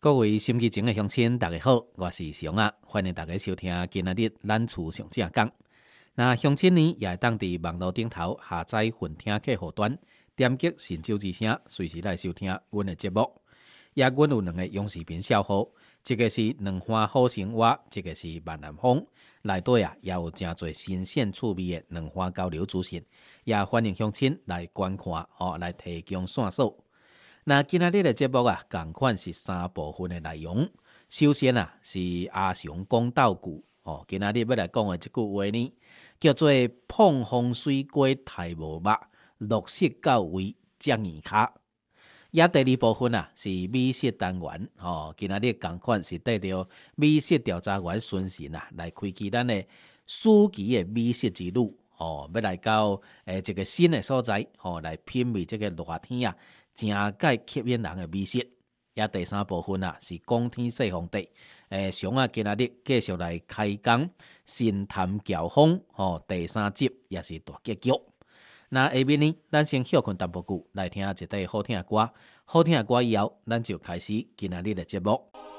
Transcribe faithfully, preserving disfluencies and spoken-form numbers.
各位心机前的乡亲，大家好，我是熊啊，欢迎大家收听今仔日咱厝上正讲。那乡亲呢，也会当伫网络顶头下载混听客户端，点击神州之声，随时来收听阮的节目。也阮有两个永视频小号，一个是两花好生活，一个是万南风。内底啊，也有真侪新鲜趣味的两花交流资讯，也欢迎乡亲来观看哦，来提供线索。那今仔日的节目啊，共款是三部分的内容。首先啊，是阿雄讲道句哦，今仔日要来讲的这句话呢，叫做“碰风水过太无目，落实到位遮耳卡”。也第二部分啊，是美食单元哦，今仔日共款是带着美食调查员孙神啊，来开启咱的暑期的美食之旅哦，要来到诶一个新的所在哦，来品味这个热天啊。正解吸引人的美食，也第三部分啊是讲天说皇帝。诶，熊啊，今仔日继续来开讲神探乔峰吼，第三集也是大结局。那下面呢，咱先休困淡薄久，来听一段好听的歌。好听的歌以后，咱就开始今仔日的节目。